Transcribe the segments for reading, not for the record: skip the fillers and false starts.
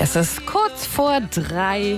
Es ist kurz vor 3.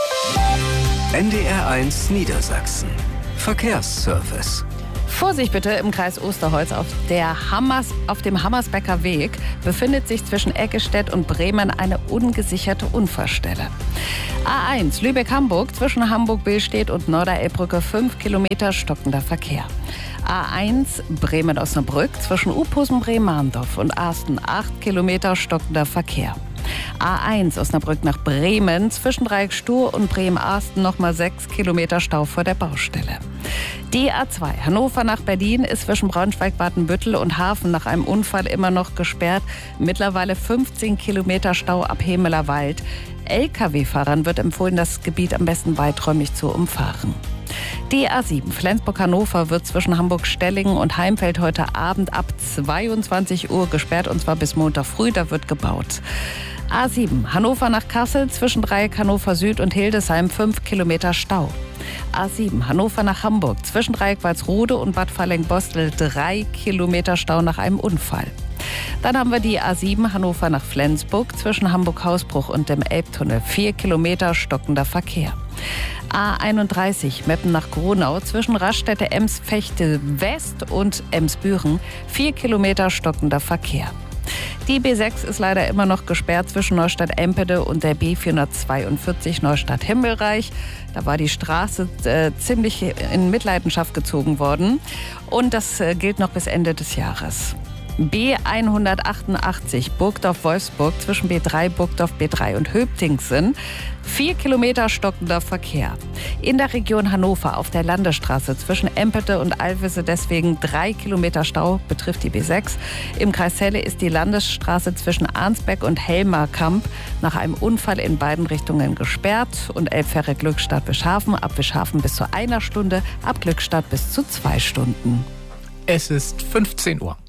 NDR1 Niedersachsen. Verkehrsservice. Vorsicht bitte, im Kreis Osterholz auf dem Hammersbecker Weg befindet sich zwischen Eggestedt und Bremen eine ungesicherte Unfallstelle. A1 Lübeck-Hamburg zwischen Hamburg-Billstedt und Norderelbbrücke 5 Kilometer stockender Verkehr. A1 Bremen-Osnabrück zwischen Uphusen-Bremarndorf und Arsten 8 Kilometer stockender Verkehr. A1 Osnabrück nach Bremen zwischen Dreieck-Stur und Bremen-Arsten nochmal 6 Kilometer Stau vor der Baustelle. Die A2 Hannover nach Berlin ist zwischen Braunschweig-Watenbüttel und Hafen nach einem Unfall immer noch gesperrt. Mittlerweile 15 Kilometer Stau ab Hemelerwald. Lkw-Fahrern wird empfohlen, das Gebiet am besten weiträumig zu umfahren. Die A7 Flensburg-Hannover wird zwischen Hamburg-Stellingen und Heimfeld heute Abend ab 22 Uhr gesperrt, und zwar bis Montag früh, da wird gebaut. A7 Hannover nach Kassel zwischen Dreieck Hannover Süd und Hildesheim 5 Kilometer Stau. A7 Hannover nach Hamburg zwischen Dreieck Walsrode und Bad Falling-Bostel 3 Kilometer Stau nach einem Unfall. Dann haben wir die A7 Hannover nach Flensburg zwischen Hamburg-Hausbruch und dem Elbtunnel 4 Kilometer stockender Verkehr. A31 Meppen nach Gronau zwischen Raststätte Ems-Vechte West und Ems-Büren 4 Kilometer stockender Verkehr. Die B6 ist leider immer noch gesperrt zwischen Neustadt-Empede und der B442 Neustadt-Himmelreich. Da war die Straße ziemlich in Mitleidenschaft gezogen worden. Und das gilt noch bis Ende des Jahres. B188 Burgdorf-Wolfsburg zwischen B3, Burgdorf, B3 und Höptingsen 4 Kilometer stockender Verkehr. In der Region Hannover auf der Landesstraße zwischen Empede und Alvese deswegen 3 Kilometer Stau, betrifft die B6. Im Kreis Celle ist die Landesstraße zwischen Arnsbeck und Helmarkamp nach einem Unfall in beiden Richtungen gesperrt. Und Elbfähre Glückstadt-Wischhafen ab Wischhafen bis zu 1 Stunde, ab Glückstadt bis zu 2 Stunden. Es ist 15 Uhr.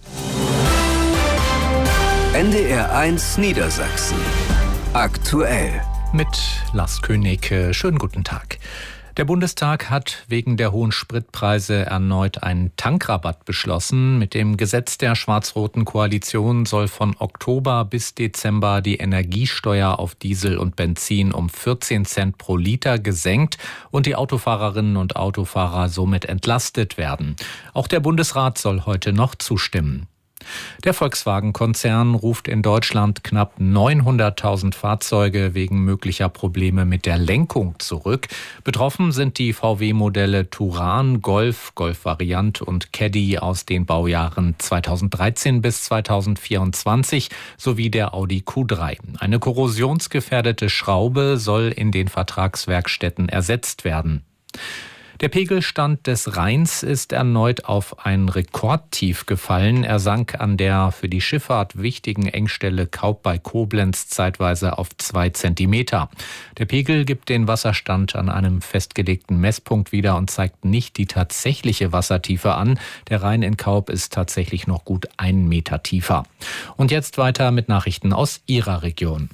NDR1 Niedersachsen. Aktuell. Mit Lars König. Schönen guten Tag. Der Bundestag hat wegen der hohen Spritpreise erneut einen Tankrabatt beschlossen. Mit dem Gesetz der schwarz-roten Koalition soll von Oktober bis Dezember die Energiesteuer auf Diesel und Benzin um 14 Cent pro Liter gesenkt und die Autofahrerinnen und Autofahrer somit entlastet werden. Auch der Bundesrat soll heute noch zustimmen. Der Volkswagen-Konzern ruft in Deutschland knapp 900.000 Fahrzeuge wegen möglicher Probleme mit der Lenkung zurück. Betroffen sind die VW-Modelle Touran, Golf, Golf-Variant und Caddy aus den Baujahren 2013 bis 2024 sowie der Audi Q3. Eine korrosionsgefährdete Schraube soll in den Vertragswerkstätten ersetzt werden. Der Pegelstand des Rheins ist erneut auf ein Rekordtief gefallen. Er sank an der für die Schifffahrt wichtigen Engstelle Kaup bei Koblenz zeitweise auf 2 Zentimeter. Der Pegel gibt den Wasserstand an einem festgelegten Messpunkt wieder und zeigt nicht die tatsächliche Wassertiefe an. Der Rhein in Kaup ist tatsächlich noch gut 1 Meter tiefer. Und jetzt weiter mit Nachrichten aus Ihrer Region.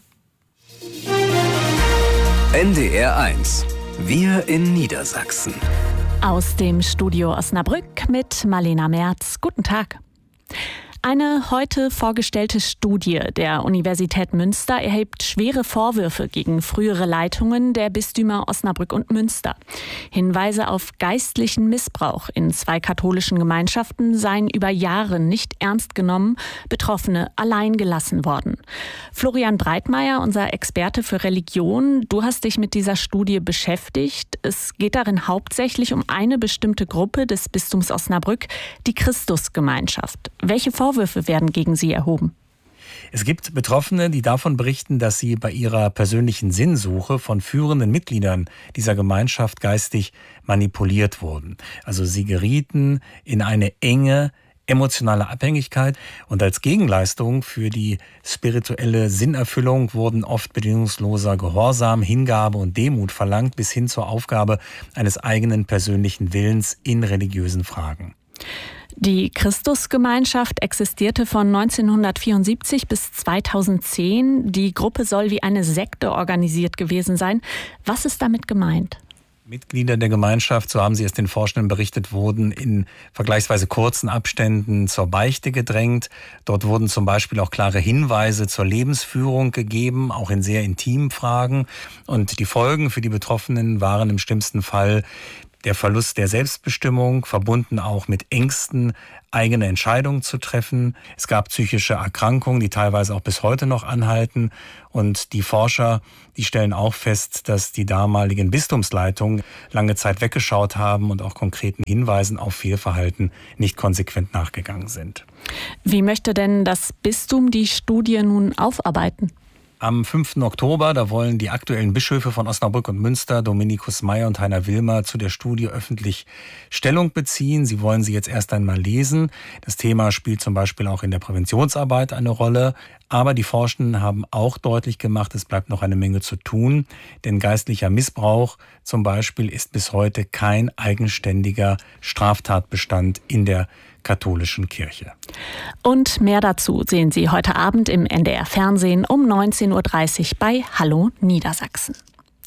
NDR1. Wir in Niedersachsen. Aus dem Studio Osnabrück mit Marlena Merz. Guten Tag. Eine heute vorgestellte Studie der Universität Münster erhebt schwere Vorwürfe gegen frühere Leitungen der Bistümer Osnabrück und Münster. Hinweise auf geistlichen Missbrauch in 2 katholischen Gemeinschaften seien über Jahre nicht ernst genommen, Betroffene allein gelassen worden. Florian Breitmeier, unser Experte für Religion, du hast dich mit dieser Studie beschäftigt. Es geht darin hauptsächlich um eine bestimmte Gruppe des Bistums Osnabrück, die Christusgemeinschaft. Welche Vorwürfe werden gegen sie erhoben? Es gibt Betroffene, die davon berichten, dass sie bei ihrer persönlichen Sinnsuche von führenden Mitgliedern dieser Gemeinschaft geistig manipuliert wurden. Also sie gerieten in eine enge emotionale Abhängigkeit und als Gegenleistung für die spirituelle Sinnerfüllung wurden oft bedingungsloser Gehorsam, Hingabe und Demut verlangt, bis hin zur Aufgabe eines eigenen persönlichen Willens in religiösen Fragen. Die Christusgemeinschaft existierte von 1974 bis 2010. Die Gruppe soll wie eine Sekte organisiert gewesen sein. Was ist damit gemeint? Mitglieder der Gemeinschaft, so haben sie es den Forschenden berichtet, wurden in vergleichsweise kurzen Abständen zur Beichte gedrängt. Dort wurden zum Beispiel auch klare Hinweise zur Lebensführung gegeben, auch in sehr intimen Fragen. Und die Folgen für die Betroffenen waren im schlimmsten Fall der Verlust der Selbstbestimmung, verbunden auch mit Ängsten, eigene Entscheidungen zu treffen. Es gab psychische Erkrankungen, die teilweise auch bis heute noch anhalten. Und die Forscher, die stellen auch fest, dass die damaligen Bistumsleitungen lange Zeit weggeschaut haben und auch konkreten Hinweisen auf Fehlverhalten nicht konsequent nachgegangen sind. Wie möchte denn das Bistum die Studie nun aufarbeiten? Am 5. Oktober, da wollen die aktuellen Bischöfe von Osnabrück und Münster, Dominikus Meyer und Heiner Wilmer, zu der Studie öffentlich Stellung beziehen. Sie wollen sie jetzt erst einmal lesen. Das Thema spielt zum Beispiel auch in der Präventionsarbeit eine Rolle. Aber die Forschenden haben auch deutlich gemacht, es bleibt noch eine Menge zu tun. Denn geistlicher Missbrauch zum Beispiel ist bis heute kein eigenständiger Straftatbestand in der katholischen Kirche. Und mehr dazu sehen Sie heute Abend im NDR Fernsehen um 19.30 Uhr bei Hallo Niedersachsen.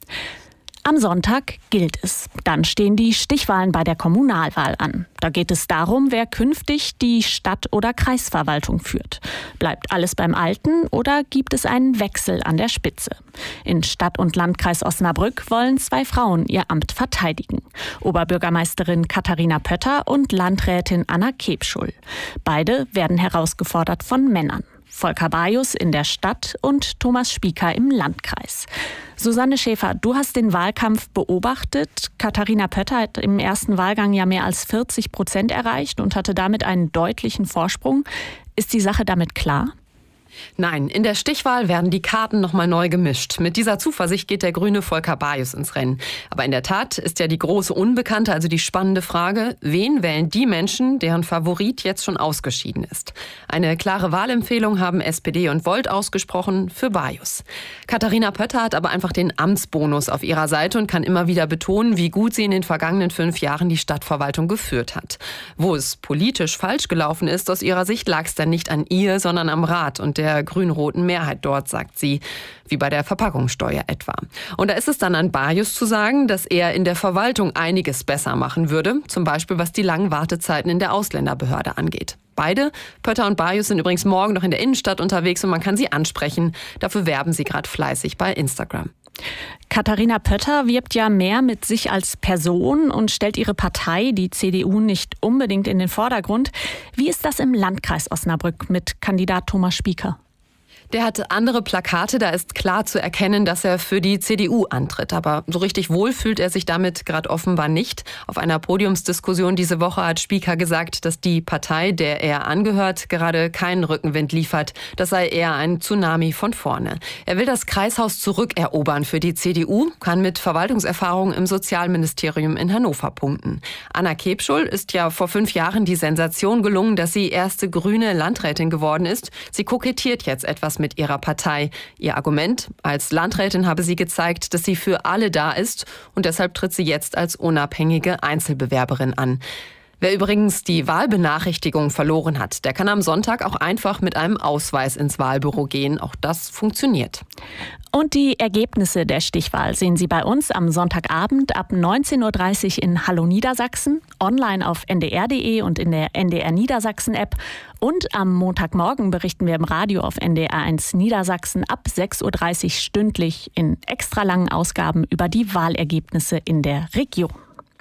Am Sonntag gilt es. Dann stehen die Stichwahlen bei der Kommunalwahl an. Da geht es darum, wer künftig die Stadt- oder Kreisverwaltung führt. Bleibt alles beim Alten oder gibt es einen Wechsel an der Spitze? In Stadt- und Landkreis Osnabrück wollen 2 Frauen ihr Amt verteidigen. Oberbürgermeisterin Katharina Pötter und Landrätin Anna Kebschul. Beide werden herausgefordert von Männern. Volker Bajus in der Stadt und Thomas Spieker im Landkreis. Susanne Schäfer, du hast den Wahlkampf beobachtet. Katharina Pötter hat im ersten Wahlgang ja mehr als 40% erreicht und hatte damit einen deutlichen Vorsprung. Ist die Sache damit klar? Nein, in der Stichwahl werden die Karten nochmal neu gemischt. Mit dieser Zuversicht geht der Grüne Volker Bajus ins Rennen. Aber in der Tat ist ja die große Unbekannte, also die spannende Frage, wen wählen die Menschen, deren Favorit jetzt schon ausgeschieden ist? Eine klare Wahlempfehlung haben SPD und Volt ausgesprochen für Bajus. Katharina Pötter hat aber einfach den Amtsbonus auf ihrer Seite und kann immer wieder betonen, wie gut sie in den vergangenen 5 Jahren die Stadtverwaltung geführt hat. Wo es politisch falsch gelaufen ist, aus ihrer Sicht lag es dann nicht an ihr, sondern am Rat und der grün-roten Mehrheit dort, sagt sie, wie bei der Verpackungssteuer etwa. Und da ist es dann an Bajus zu sagen, dass er in der Verwaltung einiges besser machen würde, zum Beispiel was die langen Wartezeiten in der Ausländerbehörde angeht. Beide, Pötter und Bajus, sind übrigens morgen noch in der Innenstadt unterwegs und man kann sie ansprechen. Dafür werben sie gerade fleißig bei Instagram. Katharina Pötter wirbt ja mehr mit sich als Person und stellt ihre Partei, die CDU, nicht unbedingt in den Vordergrund. Wie ist das im Landkreis Osnabrück mit Kandidat Thomas Spieker? Der hat andere Plakate, da ist klar zu erkennen, dass er für die CDU antritt. Aber so richtig wohl fühlt er sich damit gerade offenbar nicht. Auf einer Podiumsdiskussion diese Woche hat Spieker gesagt, dass die Partei, der er angehört, gerade keinen Rückenwind liefert. Das sei eher ein Tsunami von vorne. Er will das Kreishaus zurückerobern für die CDU, kann mit Verwaltungserfahrung im Sozialministerium in Hannover punkten. Anna Kebschul ist ja vor 5 Jahren die Sensation gelungen, dass sie erste grüne Landrätin geworden ist. Sie kokettiert jetzt etwas mit ihrer Partei. Ihr Argument: Als Landrätin habe sie gezeigt, dass sie für alle da ist und deshalb tritt sie jetzt als unabhängige Einzelbewerberin an. Wer übrigens die Wahlbenachrichtigung verloren hat, der kann am Sonntag auch einfach mit einem Ausweis ins Wahlbüro gehen. Auch das funktioniert. Und die Ergebnisse der Stichwahl sehen Sie bei uns am Sonntagabend ab 19.30 Uhr in Hallo Niedersachsen, online auf ndr.de und in der NDR Niedersachsen-App. Und am Montagmorgen berichten wir im Radio auf NDR1 Niedersachsen ab 6.30 Uhr stündlich in extra langen Ausgaben über die Wahlergebnisse in der Region.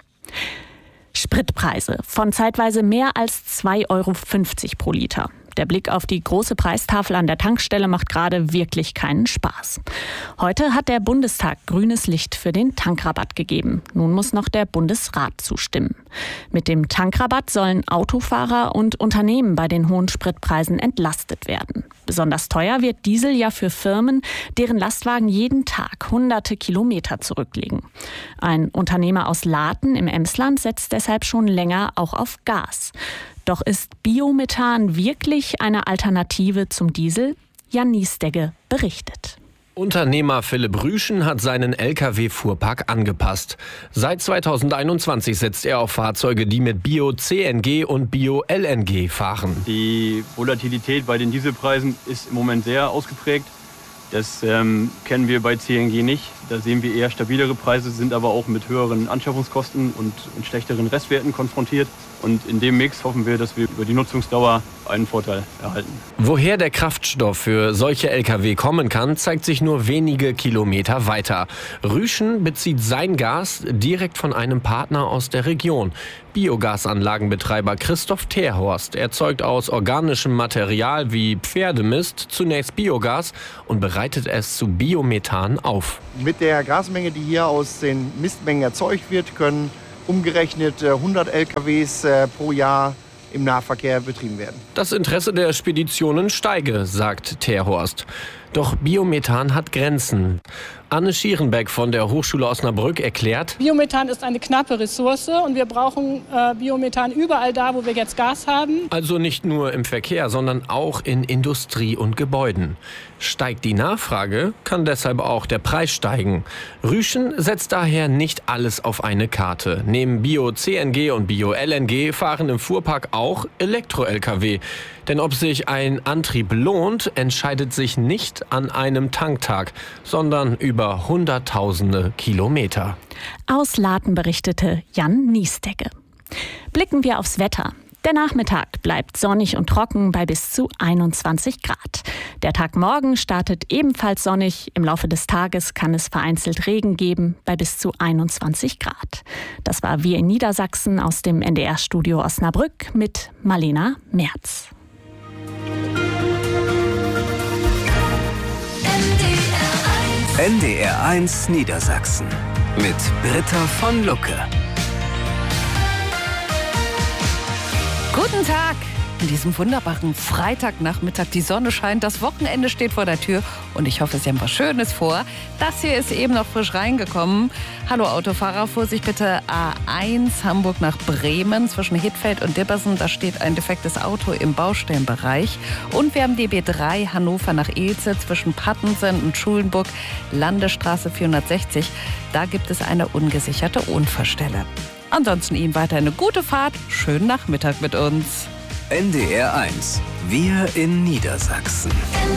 Spritpreise von zeitweise mehr als 2,50 Euro pro Liter. Der Blick auf die große Preistafel an der Tankstelle macht gerade wirklich keinen Spaß. Heute hat der Bundestag grünes Licht für den Tankrabatt gegeben. Nun muss noch der Bundesrat zustimmen. Mit dem Tankrabatt sollen Autofahrer und Unternehmen bei den hohen Spritpreisen entlastet werden. Besonders teuer wird Diesel ja für Firmen, deren Lastwagen jeden Tag hunderte Kilometer zurücklegen. Ein Unternehmer aus Laten im Emsland setzt deshalb schon länger auch auf Gas. Doch ist Biomethan wirklich eine Alternative zum Diesel? Jan Niesdegge berichtet. Unternehmer Philipp Rüschen hat seinen Lkw-Fuhrpark angepasst. Seit 2021 setzt er auf Fahrzeuge, die mit Bio-CNG und Bio-LNG fahren. Die Volatilität bei den Dieselpreisen ist im Moment sehr ausgeprägt. Das kennen wir bei CNG nicht. Da sehen wir eher stabilere Preise, sind aber auch mit höheren Anschaffungskosten und schlechteren Restwerten konfrontiert. Und in dem Mix hoffen wir, dass wir über die Nutzungsdauer einen Vorteil erhalten. Woher der Kraftstoff für solche Lkw kommen kann, zeigt sich nur wenige Kilometer weiter. Rüschen bezieht sein Gas direkt von einem Partner aus der Region. Biogasanlagenbetreiber Christoph Terhorst erzeugt aus organischem Material wie Pferdemist zunächst Biogas und bereitet es zu Biomethan auf. Mit der Gasmenge, die hier aus den Mistmengen erzeugt wird, können umgerechnet 100 LKWs pro Jahr im Nahverkehr betrieben werden. Das Interesse der Speditionen steige, sagt Terhorst. Doch Biomethan hat Grenzen. Anne Schierenbeck von der Hochschule Osnabrück erklärt: Biomethan ist eine knappe Ressource und wir brauchen Biomethan überall da, wo wir jetzt Gas haben. Also nicht nur im Verkehr, sondern auch in Industrie und Gebäuden. Steigt die Nachfrage, kann deshalb auch der Preis steigen. Rüschen setzt daher nicht alles auf eine Karte. Neben Bio-CNG und Bio-LNG fahren im Fuhrpark auch Elektro-Lkw. Denn ob sich ein Antrieb lohnt, entscheidet sich nicht an einem Tanktag, sondern über hunderttausende Kilometer. Aus Laten berichtete Jan Niesdecke. Blicken wir aufs Wetter. Der Nachmittag bleibt sonnig und trocken bei bis zu 21 Grad. Der Tag morgen startet ebenfalls sonnig. Im Laufe des Tages kann es vereinzelt Regen geben bei bis zu 21 Grad. Das war Wir in Niedersachsen aus dem NDR-Studio Osnabrück mit Malena Merz. NDR1 Niedersachsen mit Britta von Lucke. Guten Tag an diesem wunderbaren Freitagnachmittag. Die Sonne scheint, das Wochenende steht vor der Tür und ich hoffe, Sie haben was Schönes vor. Das hier ist eben noch frisch reingekommen. Hallo Autofahrer, Vorsicht bitte, A1 Hamburg nach Bremen zwischen Hittfeld und Dibbersen. Da steht ein defektes Auto im Baustellenbereich. Und wir haben die B3 Hannover nach Ilze zwischen Pattensen und Schulenburg, Landesstraße 460. Da gibt es eine ungesicherte Unfallstelle. Ansonsten Ihnen weiter eine gute Fahrt. Schönen Nachmittag mit uns. NDR1. Wir in Niedersachsen.